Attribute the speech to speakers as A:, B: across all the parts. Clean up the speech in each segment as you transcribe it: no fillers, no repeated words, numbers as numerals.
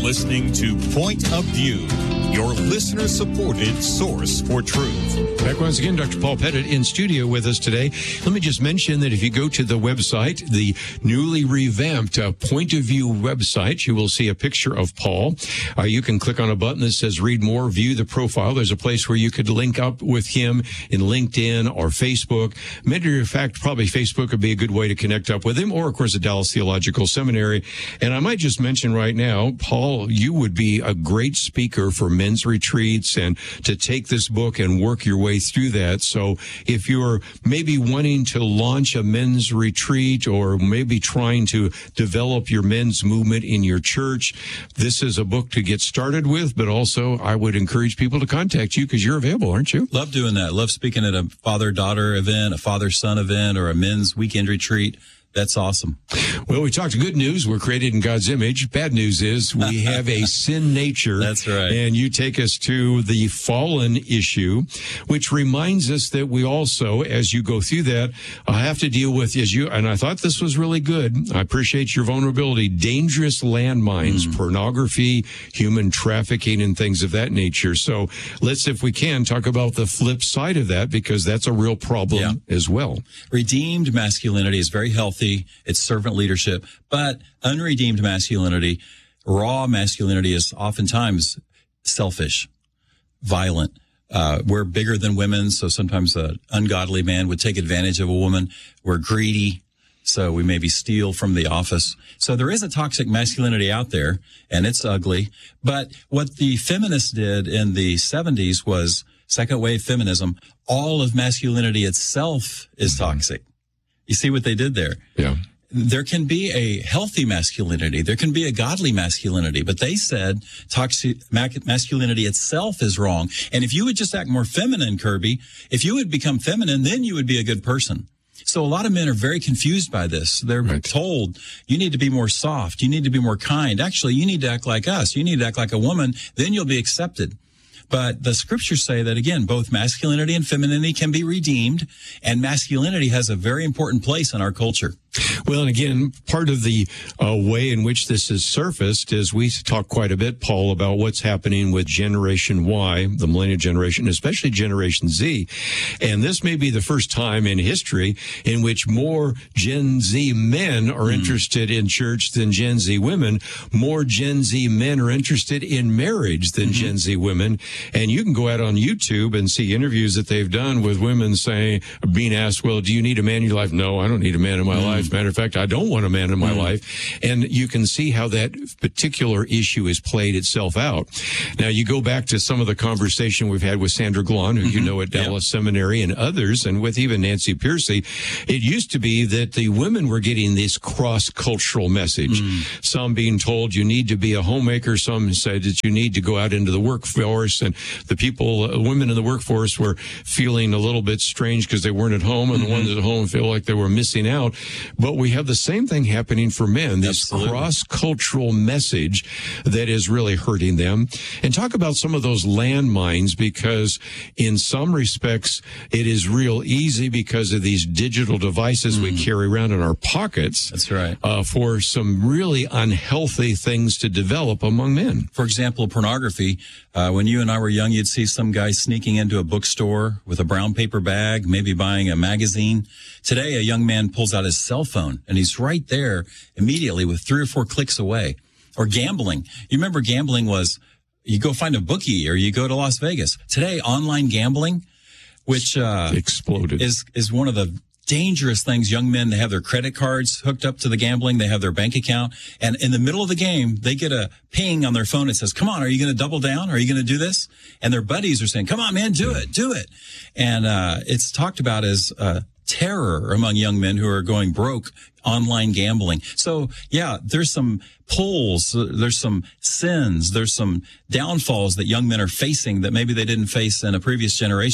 A: listening to Point of View, your listener-supported source for truth.
B: Back once again, Dr. Paul Pettit in studio with us today. Let me just mention that if you go to the website, the newly revamped Point of View website, you will see a picture of Paul. You can click on a button that says read more, view the profile. There's a place where you could link up with him in LinkedIn or Facebook. Matter of fact, probably Facebook would be a good way to connect up with him, or of course the Dallas Theological Seminary. And I might just mention right now, Paul, you would be a great speaker for men's retreats and to take this book and work your way through that. So if you're maybe wanting to launch a men's retreat or maybe trying to develop your men's movement in your church, this is a book to get started with, but also I would encourage people to contact you because you're available, aren't you?
C: Love doing that. Love speaking at a father-daughter event, a father-son event, or a men's weekend retreat. That's awesome.
B: Well, we talked good news. We're created in God's image. Bad news is we have a sin nature.
C: That's right.
B: And you take us to the fallen issue, which reminds us that we also, as you go through that, have to deal with, and I thought this was really good. I appreciate your vulnerability, dangerous landmines, pornography, human trafficking, and things of that nature. So let's, if we can, talk about the flip side of that, because that's a real problem as well.
C: Redeemed masculinity is very healthy. It's servant leadership, but unredeemed masculinity, raw masculinity, is oftentimes selfish, violent. We're bigger than women, so sometimes an ungodly man would take advantage of a woman. We're greedy, so we maybe steal from the office. So there is a toxic masculinity out there, and it's ugly. But what the feminists did in the 70s was second wave feminism. All of masculinity itself is toxic. You see what they did there?
B: Yeah.
C: There can be a healthy masculinity. There can be a godly masculinity. But they said toxic masculinity itself is wrong. And if you would just act more feminine, Kirby, if you would become feminine, then you would be a good person. So a lot of men are very confused by this. They're told, you need to be more soft. You need to be more kind. Actually, you need to act like us. You need to act like a woman. Then you'll be accepted. But the scriptures say that, again, both masculinity and femininity can be redeemed, and masculinity has a very important place in our culture.
B: Well, and again, part of the way in which this is surfaced is we talk quite a bit, Paul, about what's happening with Generation Y, the millennial generation, especially Generation Z. And this may be the first time in history in which more Gen Z men are interested in church than Gen Z women. More Gen Z men are interested in marriage than Gen Z women. And you can go out on YouTube and see interviews that they've done with women saying, being asked, well, do you need a man in your life? No, I don't need a man in my life. Matter of fact, I don't want a man in my life. And you can see how that particular issue has played itself out. Now, you go back to some of the conversation we've had with Sandra Glahn, who you know at Dallas Seminary, and others, and with even Nancy Piercy. It used to be that the women were getting this cross-cultural message. Some being told you need to be a homemaker. Some said that you need to go out into the workforce. And the women in the workforce were feeling a little bit strange because they weren't at home, and the ones at home feel like they were missing out. But we have the same thing happening for men, this cross-cultural message that is really hurting them. And talk about some of those landmines, because in some respects, it is real easy because of these digital devices we carry around in our pockets.
C: That's right.
B: For some really unhealthy things to develop among men.
C: For example, pornography. When you and I were young, you'd see some guy sneaking into a bookstore with a brown paper bag, maybe buying a magazine. Today, a young man pulls out his cell phone, and he's right there immediately with 3 or 4 clicks away. Or gambling. You remember gambling was, you go find a bookie or you go to Las Vegas. Today, online gambling, which
B: exploded,
C: is one of the dangerous things. Young men, they have their credit cards hooked up to the gambling. They have their bank account. And in the middle of the game, they get a ping on their phone that says, come on, are you going to double down? Are you going to do this? And their buddies are saying, come on, man, do it. And it's talked about as terror among young men who are going broke online gambling. So, yeah, there's some pulls, there's some sins, there's some downfalls that young men are facing that maybe they didn't face in a previous generation.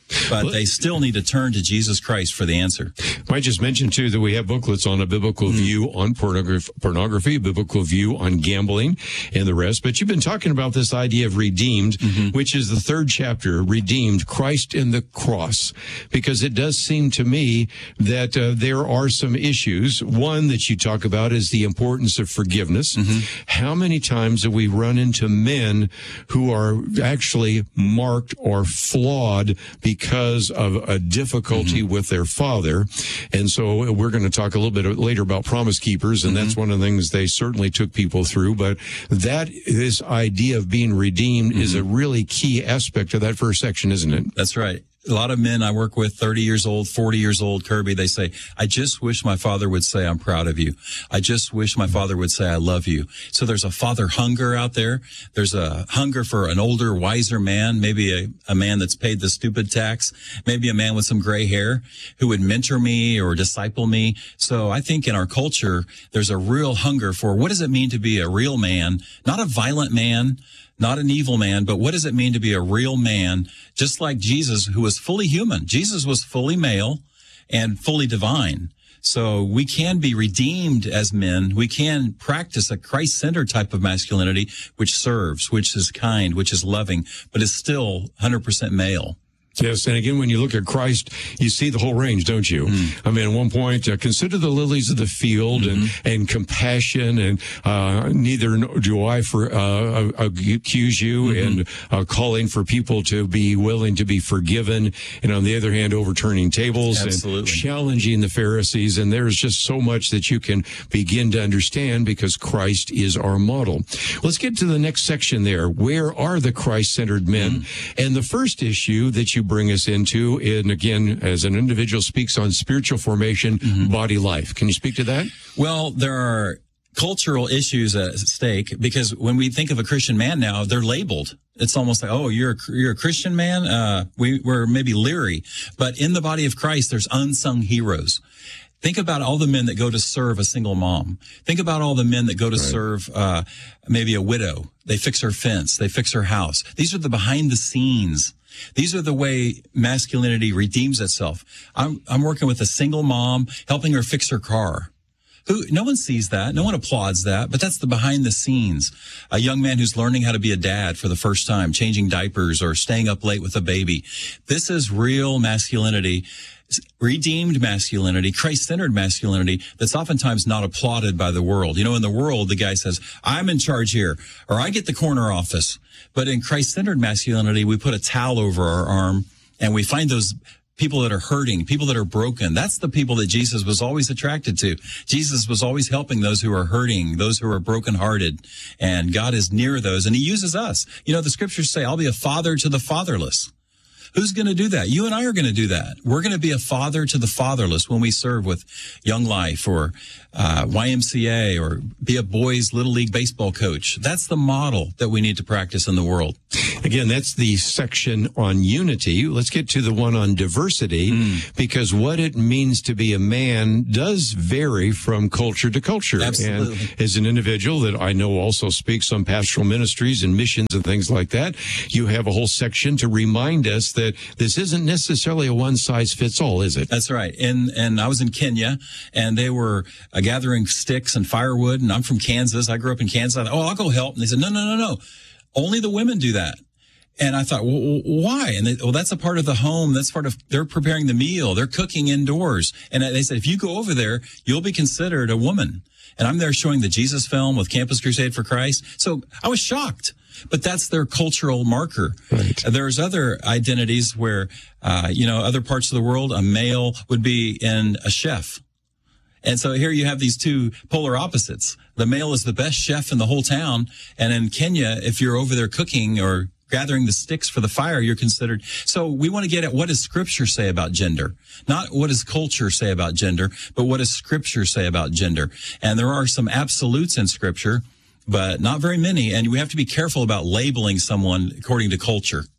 C: but they still need to turn to Jesus Christ for the answer.
B: Might just mention, too, that we have booklets on a biblical view on pornography, a biblical view on gambling, and the rest. But you've been talking about this idea of redeemed, which is the third chapter, redeemed, Christ in the cross. Because it does seem to me that there are some issues. One that you talk about is the importance of forgiveness. How many times have we run into men who are actually marked or flawed because of a difficulty with their father? And so we're going to talk a little bit later about Promise Keepers, and that's one of the things they certainly took people through. But this idea of being redeemed is a really key aspect of that first section, isn't it?
C: That's right. A lot of men I work with, 30 years old, 40 years old, Kirby, they say, I just wish my father would say, I'm proud of you. I just wish my father would say, I love you. So there's a father hunger out there. There's a hunger for an older, wiser man, maybe a man that's paid the stupid tax, maybe a man with some gray hair who would mentor me or disciple me. So I think in our culture, there's a real hunger for what does it mean to be a real man, not a violent man, not an evil man, but what does it mean to be a real man, just like Jesus, who was fully human? Jesus was fully male and fully divine. So we can be redeemed as men. We can practice a Christ-centered type of masculinity, which serves, which is kind, which is loving, but is still 100% male.
B: Yes, and again, when you look at Christ, you see the whole range, don't you? I mean, at one point, consider the lilies of the field and compassion, and neither do I accuse you, and calling for people to be willing to be forgiven, and on the other hand, overturning tables and challenging the Pharisees. And there's just so much that you can begin to understand because Christ is our model. Let's get to the next section there. Where are the Christ-centered men? And the first issue that you bring us into, and again, as an individual, speaks on spiritual formation, body life. Can you speak to that? Well,
C: there are cultural issues at stake because when we think of a Christian man now, they're labeled. It's almost like, oh, you're a Christian man? We're maybe leery. But in the body of Christ, there's unsung heroes. Think about all the men that go to serve a single mom. Think about all the men that go to serve maybe a widow. They fix her fence. They fix her house. These are the behind the scenes. These are the way masculinity redeems itself. I'm working with a single mom, helping her fix her car. No one sees that. No one applauds that, but that's the behind the scenes. A young man who's learning how to be a dad for the first time, changing diapers or staying up late with a baby. This is real masculinity, redeemed masculinity, Christ-centered masculinity that's oftentimes not applauded by the world. You know, in the world, the guy says, I'm in charge here, or I get the corner office. But in Christ-centered masculinity, we put a towel over our arm and we find those people that are hurting, people that are broken. That's the people that Jesus was always attracted to. Jesus was always helping those who are hurting, those who are brokenhearted, and God is near those, and he uses us. You know, the scriptures say, I'll be a father to the fatherless. Who's going to do that? You and I are going to do that. We're going to be a father to the fatherless when we serve with Young Life or YMCA or be a boys' Little League baseball coach. That's the model that we need to practice in the world. Again, that's the section on unity. Let's get to the one on diversity, because what it means to be a man does vary from culture to culture. Absolutely. And as an individual that I know also speaks on pastoral ministries and missions and things like that, you have a whole section to remind us that this isn't necessarily a one-size-fits-all, is it? That's right. And I was in Kenya, and they were gathering sticks and firewood, and I'm from Kansas. I grew up in Kansas. I thought, I'll go help. And they said, no. Only the women do that. And I thought, well, why? And that's a part of the home. That's part of, they're preparing the meal. They're cooking indoors. And they said, if you go over there, you'll be considered a woman. And I'm there showing the Jesus film with Campus Crusade for Christ. So I was shocked. But that's their cultural marker. Right. There's other identities where, other parts of the world, a male would be in a chef. And so here you have these two polar opposites. The male is the best chef in the whole town. And in Kenya, if you're over there cooking or gathering the sticks for the fire, you're considered. So we want to get at what does Scripture say about gender? Not what does culture say about gender, but what does Scripture say about gender? And there are some absolutes in Scripture, but not very many. And we have to be careful about labeling someone according to culture.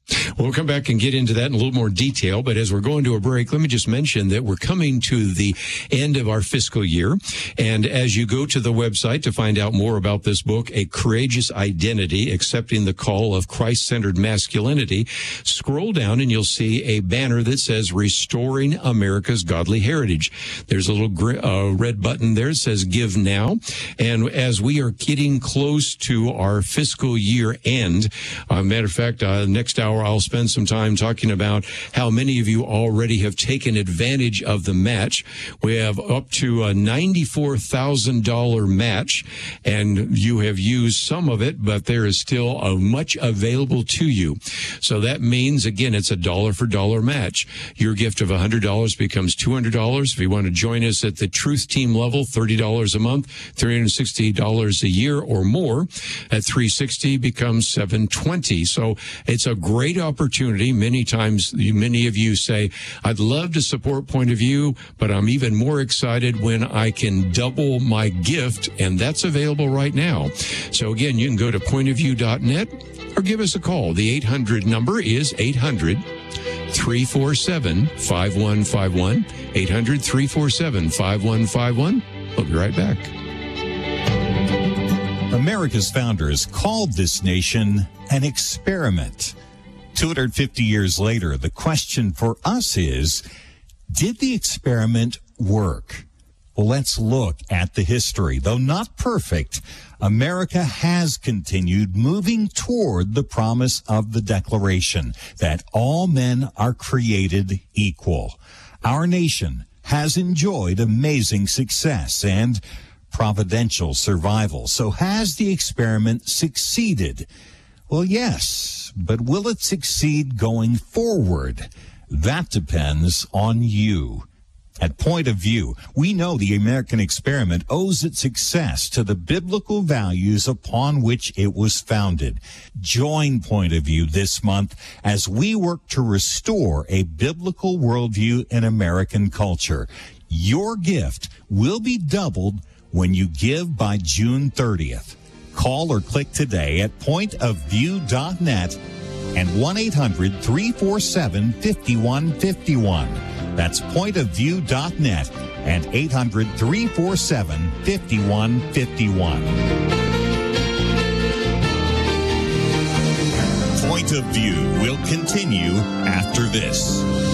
B: We'll come back and get into that in a little more detail. But as we're going to a break, let me just mention that we're coming to the end of our fiscal year. And as you go to the website to find out more about this book, A Courageous Identity, Accepting the Call of Christ-Centered Masculinity, scroll down and you'll see a banner that says Restoring America's Godly Heritage. There's a little red button there that says Give Now. And as we are getting close to our fiscal year end, matter of fact, next hour, I'll spend some time talking about how many of you already have taken advantage of the match. We have up to a $94,000 match, and you have used some of it, but there is still much available to you. So that means, again, it's a dollar for dollar match. Your gift of $100 becomes $200. If you want to join us at the Truth Team level, $30 a month, $360 a year or more. At $360 becomes $720. So it's a great opportunity. Many times, many of you say, I'd love to support Point of View, but I'm even more excited when I can double my gift, and that's available right now. So again, you can go to pointofview.net or give us a call. The 800 number is 800-347-5151, 800-347-5151. We'll be right back.
D: America's founders called this nation an experiment. 250 years later, the question for us is, did the experiment work? Well, let's look at the history. Though not perfect, America has continued moving toward the promise of the Declaration that all men are created equal. Our nation has enjoyed amazing success and providential survival. So has the experiment succeeded? Well, yes, but will it succeed going forward? That depends on you. At Point of View, we know the American experiment owes its success to the biblical values upon which it was founded. Join Point of View this month as we work to restore a biblical worldview in American culture. Your gift will be doubled when you give by June 30th. Call or click today at pointofview.net and 1-800-347-5151. That's pointofview.net and 800-347-5151.
A: Point of View will continue after this.